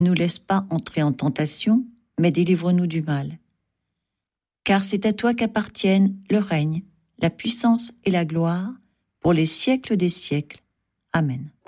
Ne nous laisse pas entrer en tentation, mais délivre-nous du mal. Car c'est à toi qu'appartiennent le règne, la puissance et la gloire, pour les siècles des siècles. Amen.